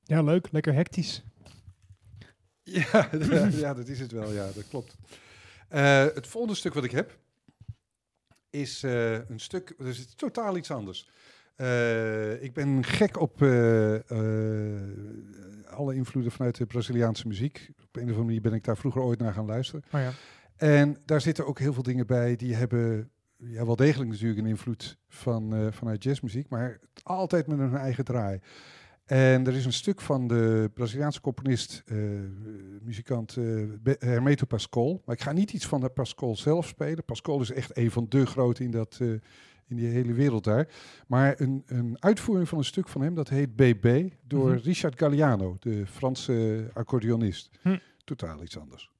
Ja, leuk. Lekker hectisch. Ja, ja, dat is het wel. Ja, dat klopt. Het volgende stuk wat ik heb is een stuk, dus het is totaal iets anders. Ik ben gek op alle invloeden vanuit de Braziliaanse muziek. Op een of andere manier ben ik daar vroeger ooit naar gaan luisteren. Oh ja. En daar zitten ook heel veel dingen bij die hebben wel degelijk natuurlijk een invloed vanuit jazzmuziek, maar altijd met hun eigen draai. En er is een stuk van de Braziliaanse componist, muzikant Hermeto Pascoal. Maar ik ga niet iets van de Pascoal zelf spelen. Pascoal is echt een van de grote in die hele wereld daar. Maar een uitvoering van een stuk van hem, dat heet BB, door Richard Galliano, de Franse accordeonist. Totaal iets anders.